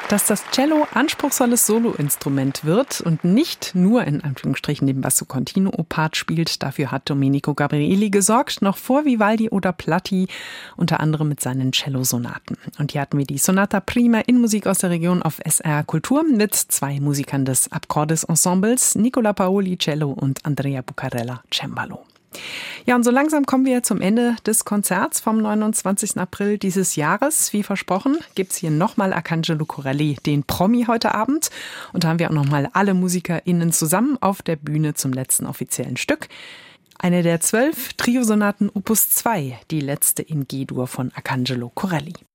Dass das Cello anspruchsvolles Soloinstrument wird und nicht nur in Anführungsstrichen den Basso Continuo-Part spielt, dafür hat Domenico Gabrieli gesorgt, noch vor Vivaldi oder Platti, unter anderem mit seinen Cellosonaten. Und hier hatten wir die Sonata Prima in Musik aus der Region auf SR Kultur mit 2 Musikern des Accordes-Ensembles, Nicola Paoli Cello und Andrea Bucarella Cembalo. Ja, und so langsam kommen wir zum Ende des Konzerts vom 29. April dieses Jahres. Wie versprochen, gibt's hier nochmal Arcangelo Corelli, den Promi heute Abend. Und da haben wir auch nochmal alle MusikerInnen zusammen auf der Bühne zum letzten offiziellen Stück. Eine der 12 Triosonaten Opus 2, die letzte in G-Dur von Arcangelo Corelli.